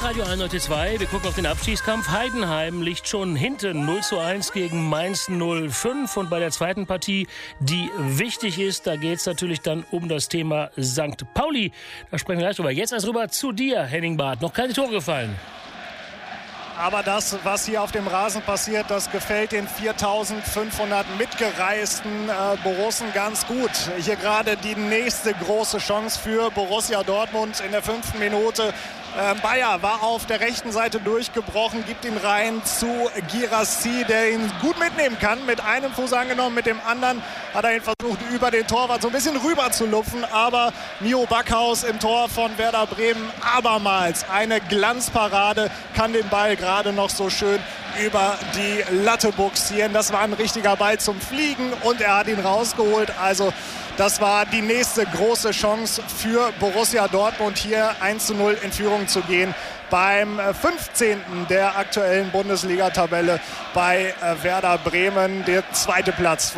Radio 102. Wir gucken auf den Abstiegskampf. Heidenheim liegt schon hinten 0:1 gegen Mainz 05. Und bei der zweiten Partie, die wichtig ist, da geht es natürlich dann um das Thema St. Pauli. Da sprechen wir gleich drüber. Jetzt erst rüber zu dir, Henning Barth. Noch keine Tore gefallen. Aber das, was hier auf dem Rasen passiert, das gefällt den 4.500 mitgereisten Borussen ganz gut. Hier gerade die nächste große Chance für Borussia Dortmund in der 5. Minute. Bayer war auf der rechten Seite durchgebrochen, gibt ihn rein zu Guirassy, der ihn gut mitnehmen kann. Mit einem Fuß angenommen, mit dem anderen hat er ihn versucht, über den Torwart so ein bisschen rüber zu lupfen. Aber Mio Backhaus im Tor von Werder Bremen abermals eine Glanzparade, kann den Ball gerade noch so schön über die Latte buxieren. Das war ein richtiger Ball zum Fliegen und er hat ihn rausgeholt. Also das war die nächste große Chance für Borussia Dortmund, hier 1:0 in Führung zu gehen. Beim 15. der aktuellen Bundesliga-Tabelle bei Werder Bremen, der zweite Platz.